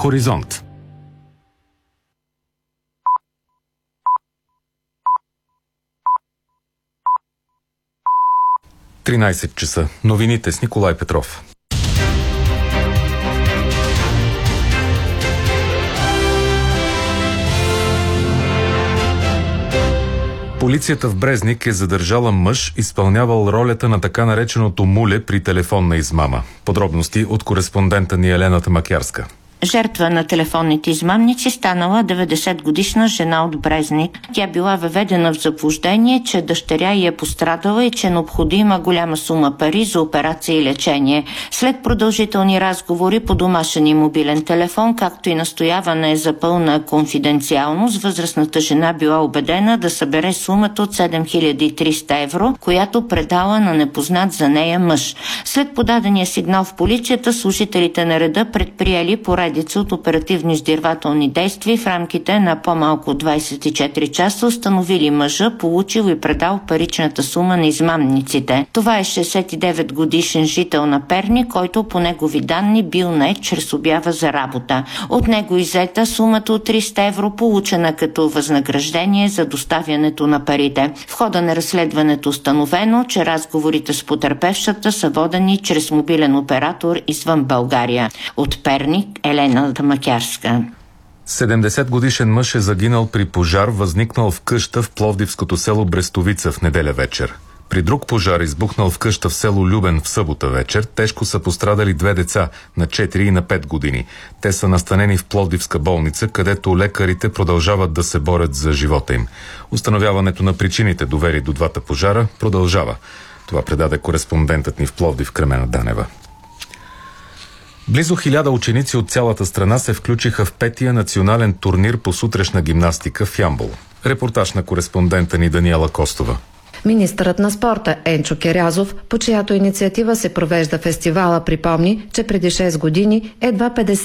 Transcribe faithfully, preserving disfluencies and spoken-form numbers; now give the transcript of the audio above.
Хоризонт. тринайсет часа. Новините с Николай Петров. Полицията в Брезник е задържала мъж, изпълнявал ролята на така нареченото муле при телефонна измама. Подробности от кореспондента ни Елена Тамакярска. Жертва на телефонните измамници станала деветдесетгодишна жена от Брезник. Тя била въведена в заблуждение, че дъщеря й е пострадала и че е необходима голяма сума пари за операция и лечение. След продължителни разговори по домашен и мобилен телефон, както и настояване за пълна конфиденциалност, възрастната жена била убедена да събере сумата от седем хиляди и триста евро, която предала на непознат за нея мъж. След подадения сигнал в полицията, служителите на реда предприели поредица от оперативно-издирвателни действия в рамките на по-малко от двайсет и четири часа установили мъжа, получил и предал паричната сума на измамниците. Това е шейсет и девет годишен жител на Перник, който по негови данни бил нает чрез обява за работа. От него иззета сумата от триста евро, получена като възнаграждение за доставянето на парите. В хода на разследването установено, че разговорите с потърпевшата са водени чрез мобилен оператор извън България. От Перник, Елена Тамакярска. седемдесетгодишен мъж е загинал при пожар, възникнал в къща в пловдивското село Брестовица в неделя вечер. При друг пожар, избухнал в къща в село Любен в събота вечер, тежко са пострадали две деца на четири и на пет години. Те са настанени в пловдивска болница, където лекарите продължават да се борят за живота им. Установяването на причините, довели до двата пожара, продължава. Това предаде кореспондентът ни в Пловдив Кремена Данева. Близо хиляда ученици от цялата страна се включиха в петия национален турнир по сутрешна гимнастика в Ямбол. Репортаж на кореспондента ни Даниела Костова. Министърът на спорта Енчо Керязов, по чиято инициатива се провежда фестивала, припомни, че преди шест години едва петдесет